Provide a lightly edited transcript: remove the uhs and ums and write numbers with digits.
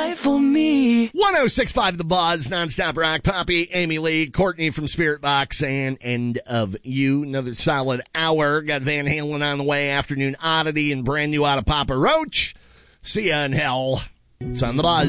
die for me. 106.5 The Buzz, nonstop rock. Poppy, Amy Lee, Courtney from Spirit Box, and End of You. Another solid hour. Got Van Halen on the way, Afternoon Oddity, and brand new out of Papa Roach. See ya in hell. It's on The Buzz.